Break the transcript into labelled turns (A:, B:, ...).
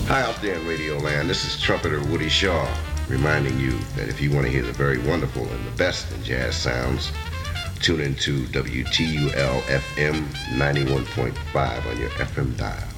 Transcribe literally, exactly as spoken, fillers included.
A: Hi out there in Radio Land. This is trumpeter Woody Shaw reminding you that if you want to hear the very wonderful and the best in jazz sounds, tune into W T U L F M ninety-one point five on your F M dial.